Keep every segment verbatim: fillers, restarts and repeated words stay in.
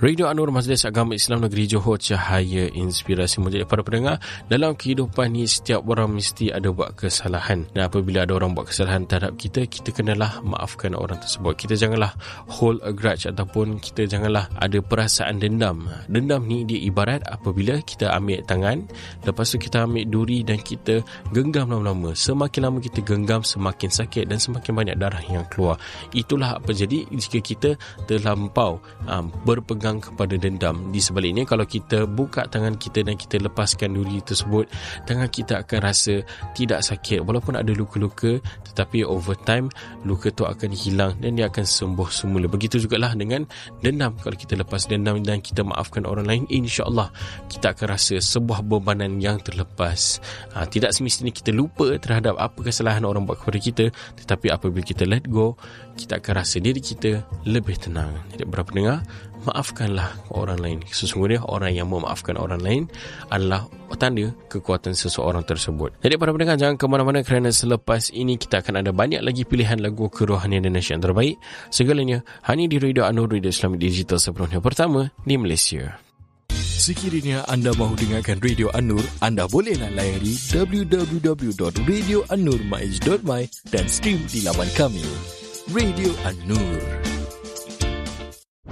Radio An-Nur, Majlis Agama Islam Negeri Johor, cahaya inspirasi. Menjadi para pendengar, dalam kehidupan ni setiap orang mesti ada buat kesalahan. Dan apabila ada orang buat kesalahan terhadap kita, kita kenalah maafkan orang tersebut. Kita janganlah hold a grudge ataupun kita janganlah ada perasaan dendam. Dendam ni dia ibarat apabila kita ambil tangan, lepas tu kita ambil duri dan kita genggam lama-lama. Semakin lama kita genggam, semakin sakit dan semakin banyak darah yang keluar. Itulah apa jadi jika kita terlampau um, berpegang kepada dendam. Di sebaliknya, kalau kita buka tangan kita dan kita lepaskan duri tersebut, tangan kita akan rasa tidak sakit walaupun ada luka-luka, tetapi over time luka tu akan hilang dan dia akan sembuh semula. Begitu jugalah dengan dendam. Kalau kita lepas dendam dan kita maafkan orang lain, insya-Allah kita akan rasa sebuah bebanan yang terlepas. Ha, tidak semestinya kita lupa terhadap apa kesalahan orang buat kepada kita, tetapi apabila kita let go, kita akan rasa diri kita lebih tenang. Jadi para pendengar, maafkanlah orang lain. Sesungguhnya orang yang memaafkan orang lain adalah tanda kekuatan seseorang tersebut. Jadi para pendengar, jangan ke mana-mana kerana selepas ini kita akan ada banyak lagi pilihan lagu kerohanian dan nasyid terbaik. Segalanya hanya di Radio An-Nur, Radio Islamic Digital sepenuhnya pertama di Malaysia. Sekiranya anda mahu dengarkan Radio An-Nur, anda bolehlah layari w w w dot radio an nur maiz dot my dan stream di laman kami. Radio An-Nur.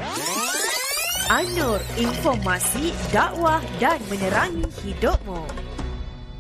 An-Nur, informasi, dakwah dan menerangi hidupmu.